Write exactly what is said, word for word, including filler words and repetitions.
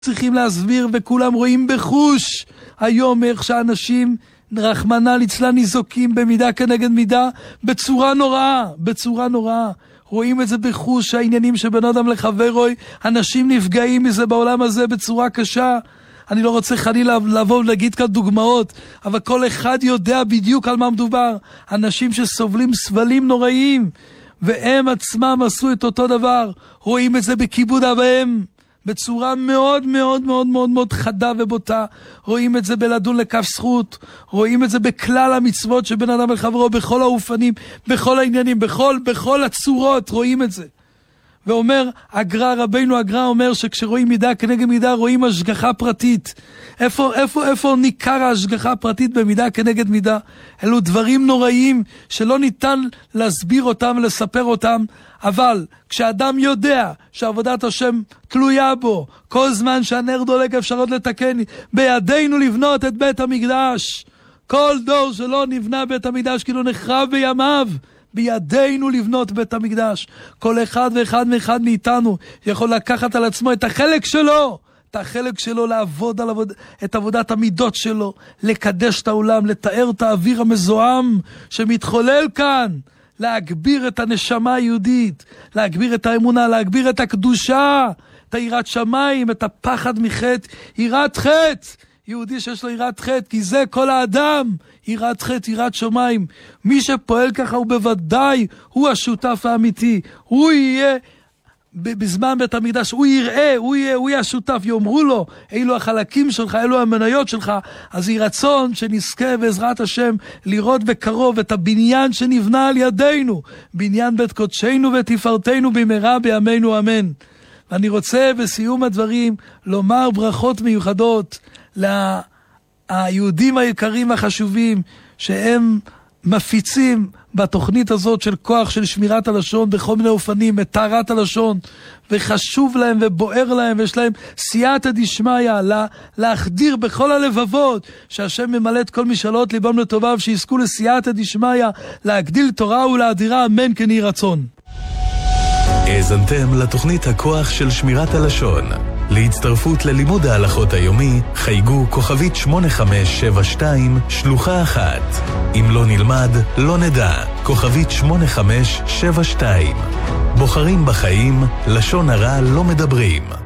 צריכים להסביר, וכולם רואים בחוש היום איך שאנשים רחמנא ליצלן ניזוקים במידה כנגד מידה בצורה נוראה, בצורה נוראה. רואים את זה בחוש, העניינים שבין אדם לחברו, אנשים נפגעים מזה בעולם הזה בצורה קשה. אני לא רוצה חלילה לבוא ולהגיד כאן דוגמאות, אבל כל אחד יודע בדיוק על מה מדובר. אנשים שסובלים סבלים נוראיים, והם עצמם עשו את אותו דבר. רואים את זה בכיבוד אביהם, בצורה מאוד מאוד מאוד מאוד מאוד חדה ובוטה. רואים את זה בלדון לכף זכות, רואים את זה בכלל המצוות שבין אדם לחברו, בכל האופנים, בכל העניינים, בכל, בכל הצורות רואים את זה. ואומר הגר"א, רבינו הגר"א אומר שכשרואים מידה כנגד מידה רואים השגחה פרטית. איפה, איפה, איפה ניכר ההשגחה הפרטית במידה כנגד מידה? אלו דברים נוראים שלא ניתן להסביר אותם ולספר אותם, אבל כשאדם יודע שעבודת השם תלויה בו, כל זמן שהנר דולק אפשרות לתקן, בידינו לבנות את בית המקדש. כל דור שלא נבנה בית המקדש כאילו נחרב בימיו, בידינו לבנות בית המקדש. כל אחד ואחד מאחד מאיתנו יכול לקחת על עצמו את החלק שלו, את החלק שלו לעבוד על עבוד, את עבודת המידות שלו, לקדש את העולם, לתאר את האוויר המזוהם שמתחולל כאן, להגביר את הנשמה היהודית, להגביר את האמונה, להגביר את הקדושה, את היראת שמיים, את הפחד מחטא, יראת חטא. יהודי שיש לו יראת חטא, כי זה כל האדם, יראת חטא, יראת שמיים. מי שפועל ככה הוא בוודאי, הוא השותף האמיתי. הוא יהיה בזמן בית המקדש, הוא יראה, הוא יהיה, הוא יהיה השותף, יאמרו לו, אלו החלקים שלך, אלו המניות שלך. אז יהי רצון שנזכה בעזרת השם לראות בקרוב את הבניין שנבנה על ידינו, בניין בית קודשנו ותפארתנו במהרה בימינו אמן. ואני רוצה בסיום הדברים לומר ברכות מיוחדות ליהודים היקרים החשובים שהם מפיצים בתוכנית הזאת של כוח של שמירת הלשון בכל מיני אופנים, את טהרת הלשון, וחשוב להם ובוער להם, ויש להם סייעתא דשמיא לה, להחדיר בכל הלבבות שהשם ממלא את כל משאלות ליבם לטובה, ושיזכו לסייעתא דשמיא להגדיל תורה ולהאדירה, אמן כן יהי רצון. האזנתם לתוכנית הכוח של שמירת הלשון. להצטרפות ללימוד ההלכות היומי חייגו כוכבית שמונה חמש שבע שתיים שלוחה אחת. אם לא נלמד, לא נדע. כוכבית שמונה חמש שבע שתיים. בוחרים בחיים, לשון הרע לא מדברים.